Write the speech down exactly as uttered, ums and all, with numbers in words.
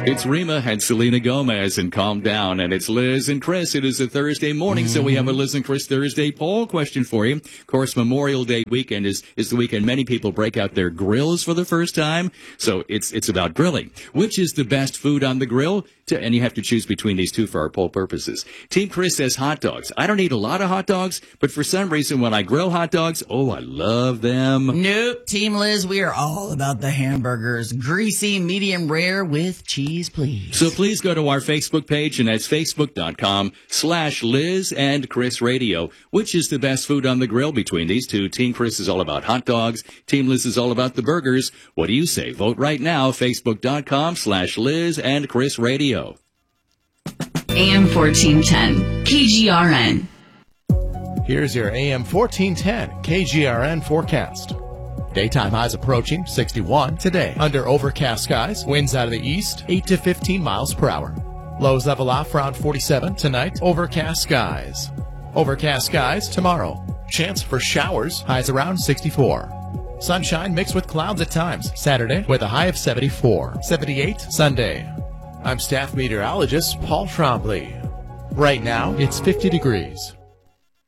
It's Rima and Selena Gomez and Calm Down. And it's Liz and Chris. It is a Thursday morning, mm-hmm. so we have a Liz and Chris Thursday poll question for you. Of course, Memorial Day weekend is, is the weekend many people break out their grills for the first time. So it's it's about grilling. Which is the best food on the grill? To, and you have to choose between these two for our poll purposes. Team Chris says hot dogs. I don't eat a lot of hot dogs, but for some reason when I grill hot dogs, oh, I love them. Nope. Team Liz, we are all about the hamburgers. Greasy, medium rare with cheese, please. So please go to our Facebook page, and that's facebook.com slash Liz and Chris Radio. Which is the best food on the grill between these two? Team Chris is all about hot dogs. Team Liz is all about the burgers. What do you say? Vote right now. Facebook.com slash Liz and Chris Radio. A M fourteen ten, K G R N. Here's your A M fourteen ten K G R N forecast. Daytime highs approaching sixty-one today. Under overcast skies, winds out of the east, eight to fifteen miles per hour. Lows level off around forty-seven tonight. Overcast skies. Overcast skies tomorrow. Chance for showers, highs around sixty-four. Sunshine mixed with clouds at times. Saturday with a high of seventy-four. seventy-eight Sunday. I'm staff meteorologist Paul Trombley. Right now, it's fifty degrees.